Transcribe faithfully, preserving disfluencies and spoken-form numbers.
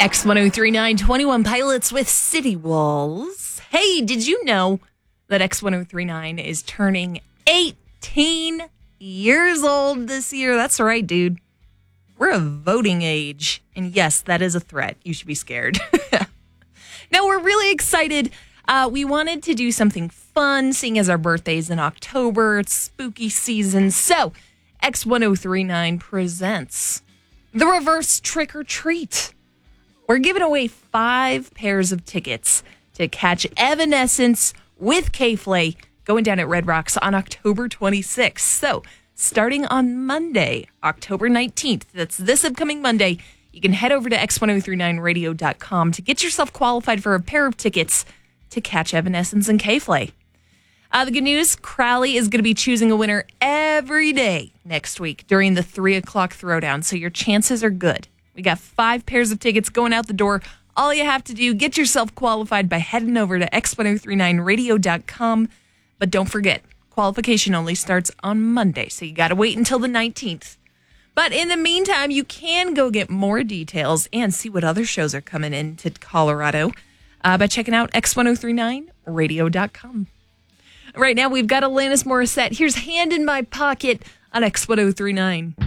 X ten thirty-nine, twenty-one Pilots with City Walls. Hey, did you know that X ten thirty-nine is turning eighteen years old this year? That's right, dude. We're a voting age. And yes, that is a threat. You should be scared. Now, we're really excited. Uh, we wanted to do something fun, seeing as our birthday's in October. It's spooky season. So, X ten thirty-nine presents the reverse trick or treat. We're giving away five pairs of tickets to catch Evanescence with K-Flay going down at Red Rocks on October twenty-sixth. So, starting on Monday, October nineteenth, that's this upcoming Monday, you can head over to X ten thirty-nine radio dot com to get yourself qualified for a pair of tickets to catch Evanescence and K-Flay. Uh, the good news, Crowley is going to be choosing a winner every day next week during the three o'clock throwdown, so your chances are good. We got five pairs of tickets going out the door. All you have to do, get yourself qualified by heading over to X ten thirty-nine radio dot com. But don't forget, qualification only starts on Monday, so you got to wait until the nineteenth. But in the meantime, you can go get more details and see what other shows are coming into Colorado uh, by checking out X ten thirty-nine radio dot com. Right now, we've got Alanis Morissette. Here's Hand in My Pocket on X ten thirty-nine.